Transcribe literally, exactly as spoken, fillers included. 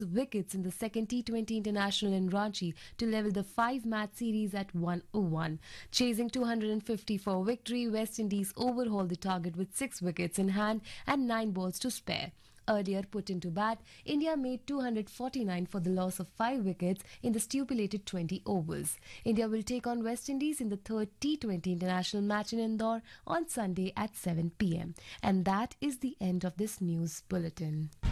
wickets in the second T twenty International in Ranchi to level the five-match series at one oh one. Chasing two hundred fifty for victory, West Indies overhauled the target with six wickets in hand and nine balls to spare. Earlier put into bat, India made two hundred forty-nine for the loss of five wickets in the stipulated twenty overs. India will take on West Indies in the third T twenty International match in Indore on Sunday at seven p m. And that is the end of this news bulletin.